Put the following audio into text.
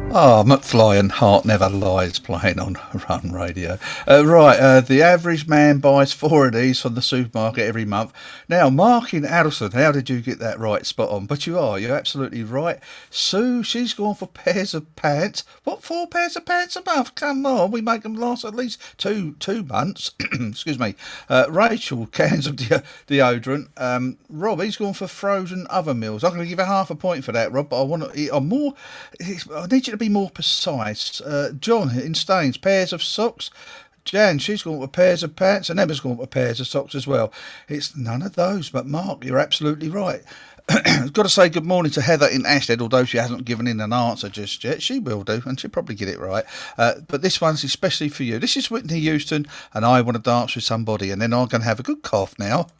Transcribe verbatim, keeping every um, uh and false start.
Oh, McFly and Heart Never Lies playing on Run Radio. Uh, right, uh, the average man buys four of these from the supermarket every month. Now, Mark in Addleston, how did you get that right? Spot on. But you are, you're absolutely right. Sue, she's gone for pairs of pants. What, four pairs of pants a month? Come on, we make them last at least two two months. Excuse me. Uh, Rachel, cans of de- deodorant. Um, Rob, he's gone for frozen oven meals. I'm going to give you half a point for that, Rob, but I want to. I'm more. I need you to be more precise. Uh, John in Staines, pairs of socks. Jan, she's gone with pairs of pants, and Emma's gone with pairs of socks as well. It's none of those, but Mark, you're absolutely right. I've got to say good morning to Heather in Ashstead, although she hasn't given in an answer just yet. She will do, and she'll probably get it right. Uh, but this one's especially for you. This is Whitney Houston, and I Want to Dance with Somebody, and then I'm going to have a good cough now.